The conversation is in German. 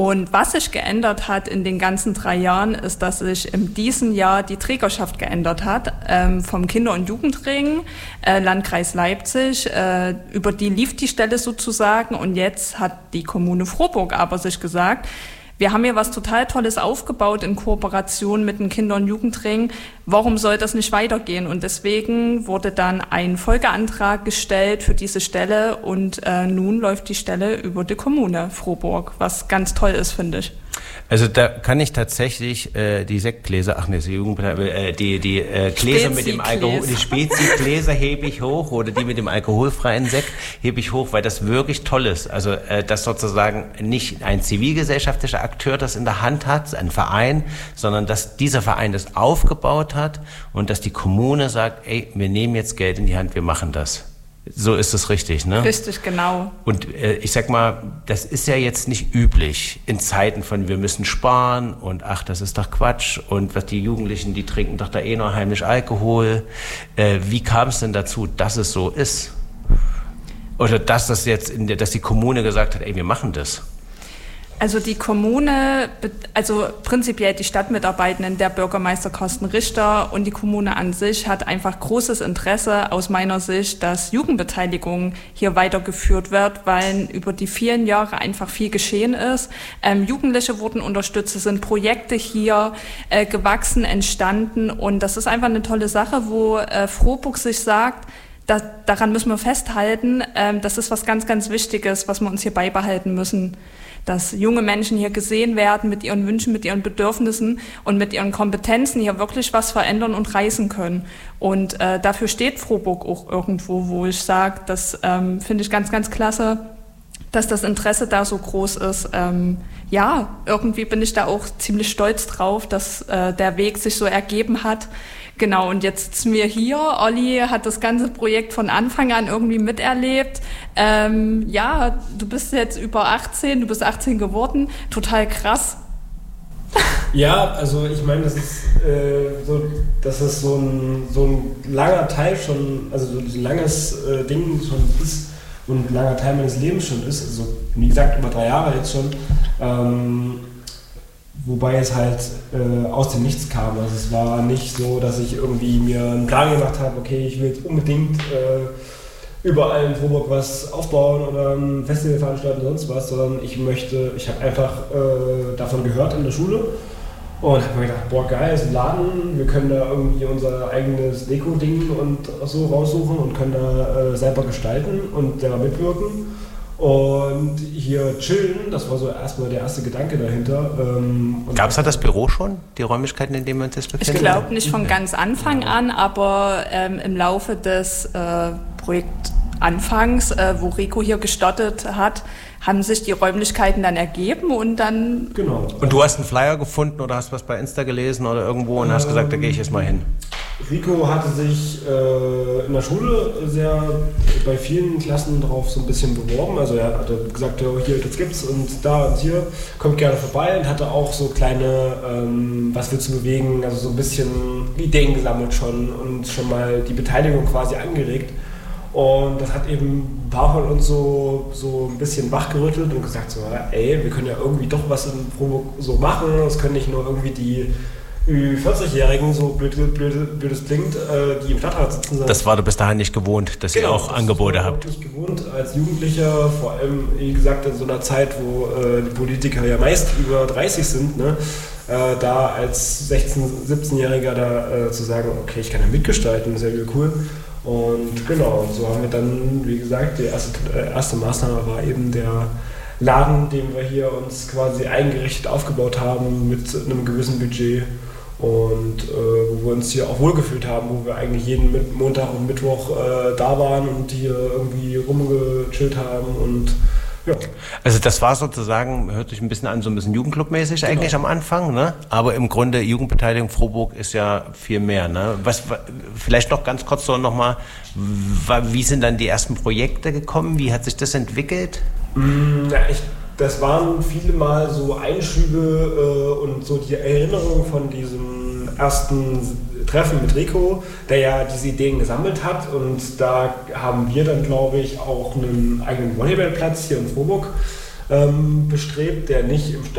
Und was sich geändert hat in den ganzen 3 Jahren, ist, dass sich in diesem Jahr die Trägerschaft geändert hat. Vom Kinder- und Jugendring, Landkreis Leipzig, über die lief die Stelle sozusagen. Und jetzt hat die Kommune Frohburg aber sich gesagt, wir haben hier was total Tolles aufgebaut in Kooperation mit dem Kinder- und Jugendring. Warum soll das nicht weitergehen? Und deswegen wurde dann ein Folgeantrag gestellt für diese Stelle und nun läuft die Stelle über die Kommune Frohburg, was ganz toll ist, finde ich. Also da kann ich tatsächlich die Sektgläser, die Gläser mit dem Alkohol, die Spezi-Gläser hebe ich hoch oder die mit dem alkoholfreien Sekt hebe ich hoch, weil das wirklich toll ist. Also dass sozusagen nicht ein zivilgesellschaftlicher Akteur das in der Hand hat, ein Verein, sondern dass dieser Verein das aufgebaut hat und dass die Kommune sagt, ey, wir nehmen jetzt Geld in die Hand, wir machen das. So ist es richtig, ne? Richtig, genau. Und ich sag mal, das ist ja jetzt nicht üblich in Zeiten von wir müssen sparen und ach, das ist doch Quatsch und was die Jugendlichen, die trinken doch da eh noch heimlich Alkohol. Wie kam es denn dazu, dass es so ist? Oder dass das jetzt, dass die Kommune gesagt hat, ey, wir machen das? Also die Kommune, also prinzipiell die Stadtmitarbeitenden, der Bürgermeister Carsten Richter und die Kommune an sich hat einfach großes Interesse aus meiner Sicht, dass Jugendbeteiligung hier weitergeführt wird, weil über die vielen Jahre einfach viel geschehen ist. Jugendliche wurden unterstützt, es sind Projekte hier gewachsen, entstanden und das ist einfach eine tolle Sache, wo Frohburg sich sagt, daran müssen wir festhalten, das ist was ganz, ganz Wichtiges, was wir uns hier beibehalten müssen. Dass junge Menschen hier gesehen werden mit ihren Wünschen, mit ihren Bedürfnissen und mit ihren Kompetenzen hier wirklich was verändern und reißen können. Und dafür steht Frohburg auch irgendwo, wo ich sage, das finde ich ganz, ganz klasse, dass das Interesse da so groß ist. Ja, irgendwie bin ich da auch ziemlich stolz drauf, dass der Weg sich so ergeben hat. Genau, und jetzt sitzen wir hier. Olli hat das ganze Projekt von Anfang an irgendwie miterlebt. Ja, du bist jetzt über 18, du bist 18 geworden. Total krass. Ja, also ich meine, das ist so ein langer Teil schon, also so ein langes Ding schon ist und ein langer Teil meines Lebens schon ist. Also wie gesagt, über 3 Jahre jetzt schon. Wobei es halt aus dem Nichts kam. Also es war nicht so, dass ich irgendwie mir einen Plan gemacht habe, okay, ich will jetzt unbedingt überall in Frohburg was aufbauen oder ein Festival veranstalten oder sonst was, sondern ich habe einfach davon gehört in der Schule und habe mir gedacht, boah geil, ist ein Laden, wir können da irgendwie unser eigenes Deko-Ding und so raussuchen und können da selber gestalten und da mitwirken. Und hier chillen, das war so erstmal der erste Gedanke dahinter. Gab es da das Büro schon, die Räumlichkeiten, in denen man das befindet? Ich glaube nicht von ganz Anfang an, aber im Laufe des Projektanfangs, wo Rico hier gestartet hat, haben sich die Räumlichkeiten dann ergeben und dann... Genau. Und du hast einen Flyer gefunden oder hast was bei Insta gelesen oder irgendwo und hast gesagt, da gehe ich jetzt mal hin? Rico hatte sich in der Schule sehr bei vielen Klassen darauf so ein bisschen beworben. Also er hatte gesagt, ja, hier, das gibt's und da und hier, kommt gerne vorbei und hatte auch so kleine, was willst du bewegen, also so ein bisschen Ideen gesammelt schon und schon mal die Beteiligung quasi angeregt. Und das hat eben ein paar von uns so ein bisschen wachgerüttelt und gesagt so, ey, wir können ja irgendwie doch was in Frohburg so machen, es können nicht nur irgendwie die 40-Jährigen, so blöd es klingt, die im Stadtrat sitzen. Das war du bis dahin nicht gewohnt, dass ihr auch Angebote habt. Ich bin nicht gewohnt als Jugendlicher, vor allem, wie gesagt, in so einer Zeit, wo die Politiker ja meist über 30 sind, ne, da als 16-, 17-Jähriger da zu sagen, okay, ich kann ja mitgestalten, sehr cool. Und genau, so haben wir dann, wie gesagt, die erste Maßnahme war eben der Laden, den wir hier uns quasi eingerichtet aufgebaut haben mit einem gewissen Budget und wo wir uns hier auch wohlgefühlt haben, wo wir eigentlich jeden Montag und Mittwoch da waren und hier irgendwie rumgechillt haben und ja. Also das war sozusagen, hört sich ein bisschen an, so ein bisschen Jugendclub-mäßig eigentlich am Anfang, ne? Aber im Grunde Jugendbeteiligung Frohburg ist ja viel mehr, ne? Vielleicht noch ganz kurz so nochmal, wie sind dann die ersten Projekte gekommen? Wie hat sich das entwickelt? Das waren viele Mal so Einschübe und so die Erinnerung von diesem ersten Treffen mit Rico, der ja diese Ideen gesammelt hat und da haben wir dann, glaube ich, auch einen eigenen Volleyballplatz hier in Frohburg bestrebt, der nicht im